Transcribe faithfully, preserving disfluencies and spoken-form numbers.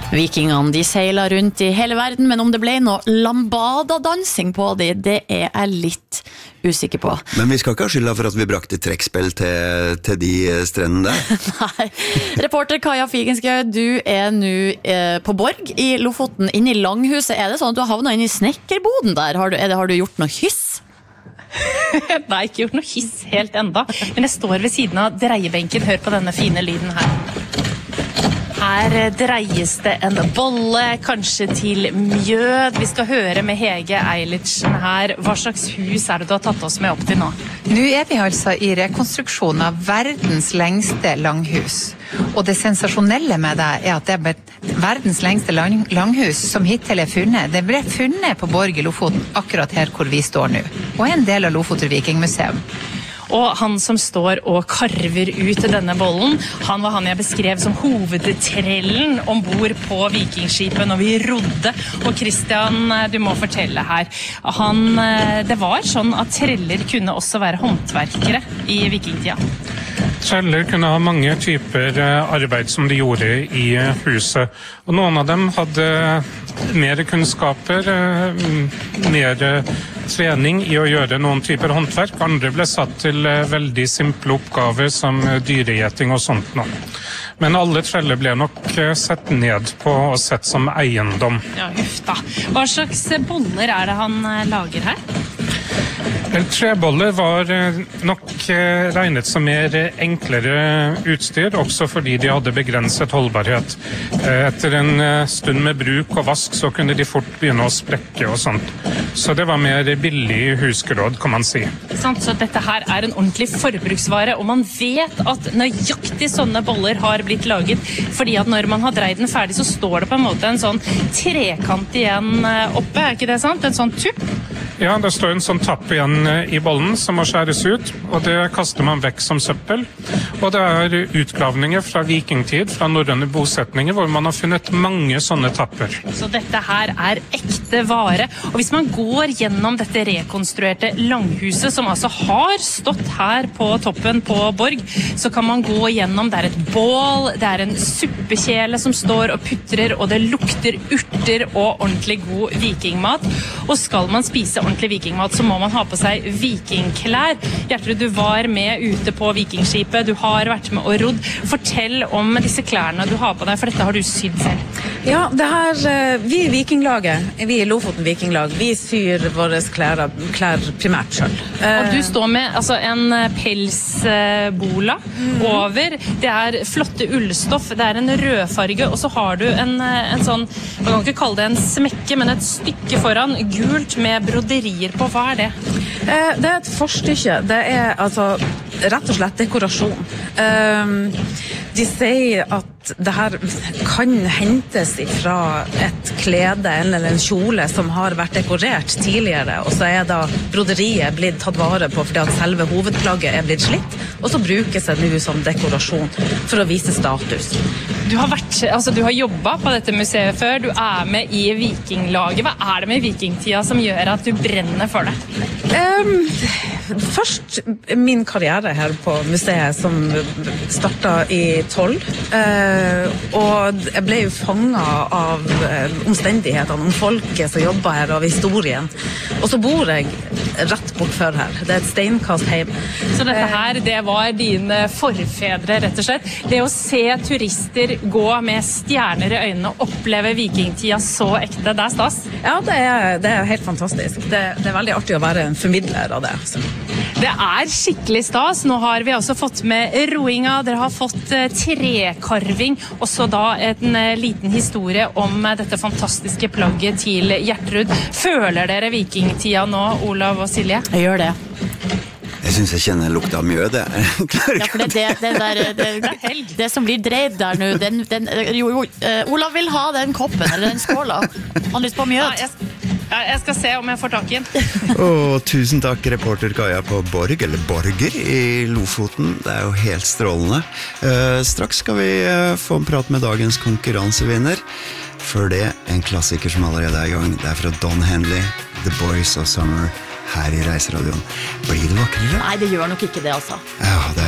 Vikingene, de seiler rundt i hele verden, men om det ble noe lambada-dansing på de, det er jeg litt usikker på. Men vi skal ikke ha skylda for at vi brakte trekkspill til, til de strendene der. Nei. Reporter Kaja Figenschou, du er nå eh, på Borg i Lofoten, inne i Langhuset. Er det sånn at du har havnet inn i snekkerboden der? Har du, er det, har du gjort noe hyss? Nei, ikke gjort noe hyss helt enda. Men jeg står ved siden av dreiebenken. Hør på denne fine lyden her. Her dreies det en bolle, kanskje til mjød. Vi skal høre med Hege Eilertsen her. Hva slags hus er det du har tatt oss med opp til nå? Nå er vi altså i rekonstruksjon av verdens lengste langhus. Og det sensasjonelle med det er at det er verdens lengste lang langhus som hittil er funnet. Det ble funnet på Borg i Lofoten, akkurat her hvor vi står nå. Og en del av Lofoten Vikingmuseum. Og han som står og karver ut denne bollen, han var han jeg beskrev som hovedtrellen ombord på vikingskipet når vi rodde. Og Christian, du må fortelle her. Han, det var sånn at treller kunne også være håndverkere i vikingtida. Treller kunne ha mange typer arbeid som de gjorde i huset. Og noen av dem hadde mer kunnskaper, mer trening i å gjøre noen typer håndverk. Andre ble satt til veldig simple oppgaver som dyregjeting og sånt nå. Men alle treller ble nok sett ned på og sett som eiendom. Ja, huff da. Hva slags boller er det han lager her? Treboller var nok regnet som mer enklere utstyr, også fordi de hadde begrenset holdbarhet. Etter en stund med bruk og vask så kunne de fort begynne å sprekke og sånt. Så det var mer billig husgeråd, kan man si. Sant, så dette her er en ordentlig forbruksvare, og man vet at nøyaktig sånne boller har blitt laget, fordi at når man har dreid den ferdig, så står det på en måte en sånn trekant igjen oppe, er ikke det sant? En sånn tupp? Ja, det står en sånn tapp igjen i bollen som må skjæres ut, og det kaster man vekk som søppel. Og det er utgravninger fra vikingtid, fra norrøne bosetninger, hvor man har funnet mange sånne tapper. Så dette her er ekte vare. Og hvis man går gjennom dette rekonstruerte langhuset, som altså har stått her på toppen på Borg, så kan man gå gjennom, det er et bål, det er en suppekjele som står og putrer, og det lukter urter og ordentlig god vikingmat. Og skal man spise ordentlig vikingmat, så må man ha på seg vikingklær. Gjertrud, du var med ute på vikingskipet, du har vært med og rodd. Fortell om disse klærne du har på deg, for dette har du sydd selv. Ja, det her, vi i Vikinglaget, vi i Lofoten Vikinglag, vi syr våre klær, klær primært selv. Og du står med altså, en pelsbola mm. over, det er flotte ullstoff, det er en rødfarge, og så har du en, en sånn, man kan ikke kalle det en smekke, men et stykke foran, gult med broderier på. Hva er det? Det er et forstykke. Det er altså rett og slett dekorasjon. De sier at det her kan hentes fra et klede eller en kjole som har vært dekorert tidligere, og så er da broderiet blitt tatt vare på fordi at selve hovedplagget er blitt slitt, og så brukes det nå som dekorasjon for å vise status. Du har, vært, altså, du har jobbet på dette museet før, du er med i vikinglaget. Hva er det med vikingtida som gjør at du brenner for det? Um, først min karriere her på museet som startet i tolv, uh, og jeg ble jo fanget av uh, omstendighetene, om folket som jobbet her, av historien. Og så bor jeg rett bortfor her. Det er et steinkast hjem. Så dette her, det var dine forfedre, rett og slett. Det å se turister gå med stjerner i øynene og oppleve vikingtida så ekte, det er stas? Ja, det er, det er helt fantastisk. Det, det er veldig artig å være en formidler av det. Så. Det er skikkelig stas. Nå har vi også fått med roinga, dere har fått trekarving, og så da en liten historie om dette fantastiske plagget til Gjertrud. Føler dere vikingtida nå, Olav og Silje? Jeg gjør det. Jeg synes jeg kjenner lukta mjød, det. Ja, for det, det, det, der, det, det, det som blir dreid der nå, den, den, jo, jo, uh, Olav vil ha den koppen, eller den skåla. Han har lyst på mjød. Ja, jeg, ja, jeg skal se om jeg får tak i den. Og tusen takk, reporter Kaja på Borg, eller Borger i Lofoten. Det er jo helt strålende. Uh, straks skal vi uh, få en prat med dagens konkurransevinner. Før det, en klassiker som allerede er i gang. Det er fra Don Henley, The Boys of Summer, her i Reiseradioen. Blir det vakrere? Nei, det gjør nok ikke det, altså. Ja, det